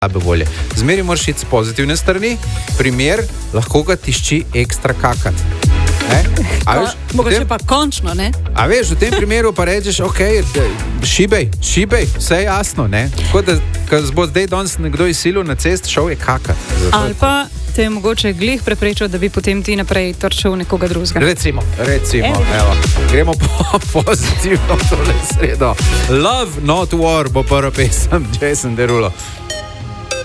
slabe volje. Zmeri moraš iti z pozitivne strani, primer, lahko ga tišči ekstra kakat. Mogoče pa končno, ne? A veš, v tem primeru pa rečeš, ok, šibej, vse je jasno, ne? Tako da, ko bo zdaj danes nekdo izsilil na cest, šel je kakat. Ali pa te je mogoče glih preprečil, da bi potem ti naprej trčil nekoga drugega. Recimo, evo. Gremo pozitivno v tole sredo. Love, not war bo prva pesem Jason Derulo.